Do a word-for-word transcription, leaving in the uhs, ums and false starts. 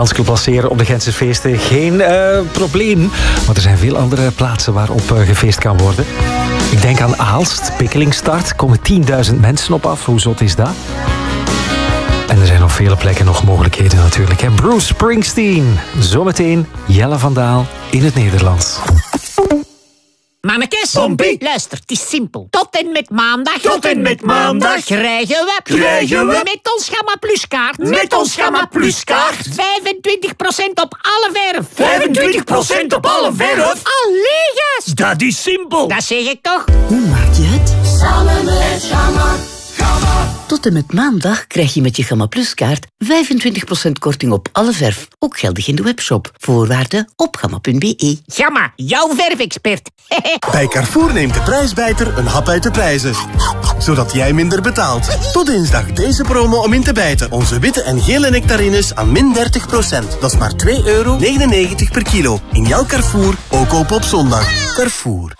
Dansclub Lanceren op de Gentse feesten. Geen uh, probleem, want er zijn veel andere plaatsen waarop uh, gefeest kan worden. Ik denk aan Aalst, Pikkelingstart. Komen tienduizend mensen op af. Hoe zot is dat? En er zijn op vele plekken nog mogelijkheden natuurlijk. Hè? Bruce Springsteen. Zometeen Jelle van Daal in het Nederlands. Mannekes, Pompie. Luister, het is simpel. Tot en met maandag. Tot en met maandag. Krijgen we. Krijgen we. Met ons Gamma Plus kaart. Met ons Gamma Plus kaart. vijfentwintig procent op alle verf. vijfentwintig procent op alle verf. Allee, gast. Dat is simpel. Dat zeg ik toch. Hoe maak je het? Samen met Gamma. Tot en met maandag krijg je met je Gamma Plus kaart vijfentwintig procent korting op alle verf. Ook geldig in de webshop. Voorwaarden op gamma punt be. Gamma, jouw verfexpert. Bij Carrefour neemt de prijsbijter een hap uit de prijzen. Zodat jij minder betaalt. Tot dinsdag deze promo om in te bijten. Onze witte en gele nectarines aan min dertig procent. Dat is maar twee euro negenennegentig per kilo. In jouw Carrefour, ook open op zondag. Carrefour.